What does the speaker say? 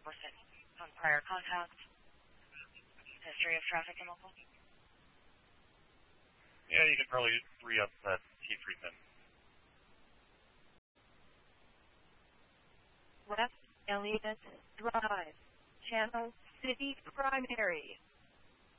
enforcement on prior contact, history of traffic and local. Yeah, you can probably re-up that T3 pin. West Elliott Drive, Channel City Primary.